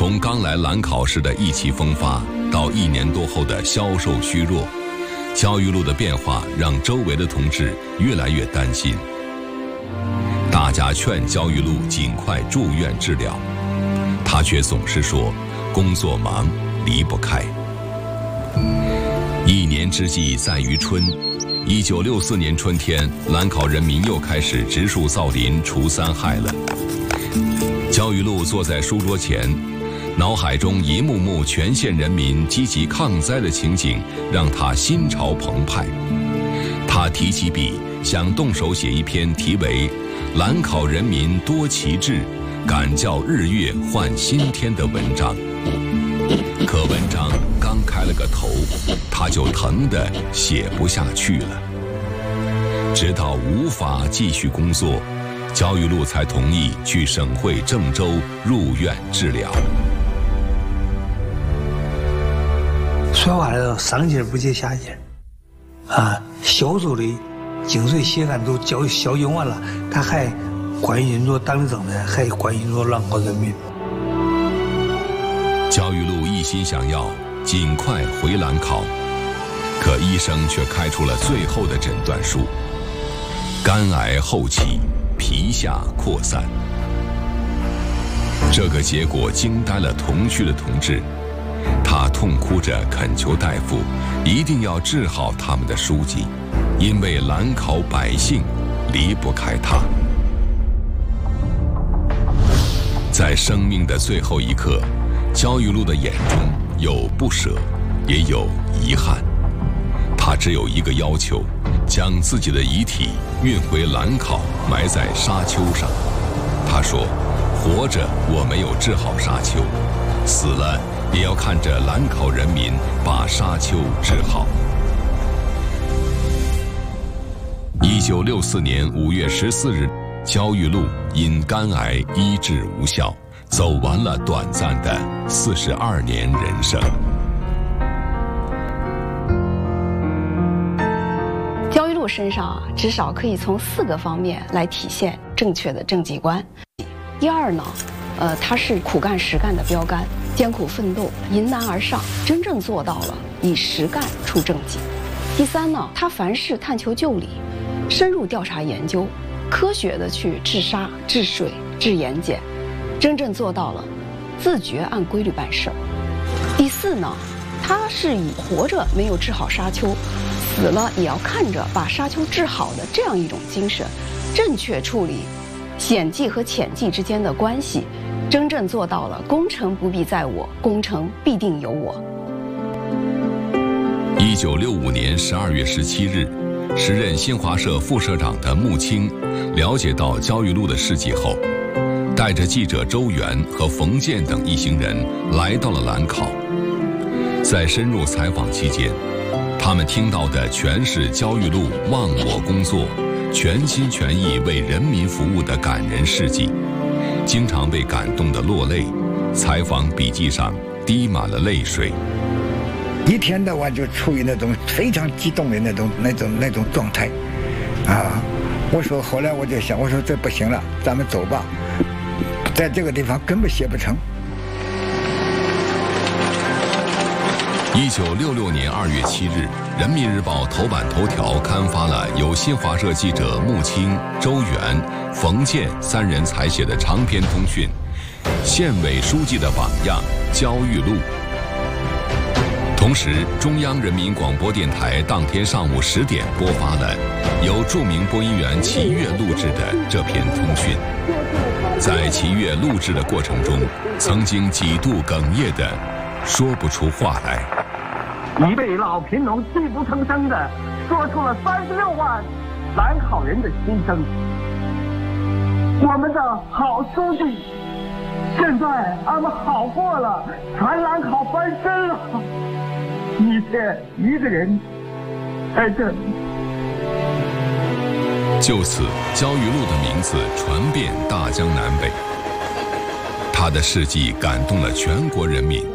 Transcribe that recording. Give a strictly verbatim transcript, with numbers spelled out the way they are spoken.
从刚来兰考时的意气风发，到一年多后的消瘦虚弱，焦裕禄的变化让周围的同志越来越担心。大家劝焦裕禄尽快住院治疗，他却总是说工作忙，离不开。一年之计在于春，一九六四年春天，兰考人民又开始植树造林除三害了。焦裕禄坐在书桌前，脑海中一幕幕全县人民积极抗灾的情景让他心潮澎湃。他提起笔，想动手写一篇题为《兰考人民多奇志，敢教日月换新天》的文章。可文章刚开了个头，他就疼得写不下去了。直到无法继续工作，焦裕禄才同意去省会郑州入院治疗。 说话来了，上劲不接下劲，啊，消瘦的精髓血汗都消消尽完了，他还关心着党的政策，还关心着兰考人民。 焦裕禄一心想要尽快回兰考，可医生却开出了最后的诊断书：肝癌后期，皮下扩散。这个结果惊呆了同区的同志，他痛哭着恳求大夫一定要治好他们的书记，因为兰考百姓离不开他。在生命的最后一刻，焦裕禄的眼中有不舍，也有遗憾。他只有一个要求，将自己的遗体运回兰考，埋在沙丘上。他说：活着我没有治好沙丘，死了也要看着兰考人民把沙丘治好。一九六四年五月十四日，焦裕禄因肝癌医治无效，走完了短暂的四十二年人生。 焦裕禄身上啊，至少可以从四个方面来体现正确的政绩观。第二呢，呃，他是苦干实干的标杆，艰苦奋斗，迎难而上，真正做到了以实干出政绩。第三呢，他凡事探求究理，深入调查研究，科学的去治沙、治水、治盐碱，真正做到了自觉按规律办事儿。第四呢，他是以活着没有治好沙丘，死了也要看着把沙丘治好的这样一种精神，正确处理显技和潜技之间的关系，真正做到了功成不必在我，功成必定有我。 一九六五年十二月十七日，时任新华社副社长的穆青了解到焦裕禄的事迹后，带着记者周元和冯健等一行人来到了兰考。在深入采访期间，他们听到的全是焦裕禄忘我工作、全心全意为人民服务的感人事迹，经常被感动得落泪，采访笔记上滴满了泪水。 一天到晚就处于那种非常激动的那种那种那种状态，啊！我说后来我就想，我说这不行了，咱们走吧，在这个地方根本写不成。 一九六六年二月七日，《人民日报》头版头条刊发了由新华社记者穆青、周元、冯健三人采写的长篇通讯《县委书记的榜样焦裕禄》。同时，中央人民广播电台当天上午十点播发了由著名播音员齐越录制的这篇通讯。在齐越录制的过程中，曾经几度哽咽的说不出话来。 一位老贫农泣不成声的说出了三十六万兰考人的心声。我们的好书记，现在俺们好过了，全兰考翻身了。你却一个人在这里。 就此，焦裕禄的名字传遍大江南北。他的事迹感动了全国人民，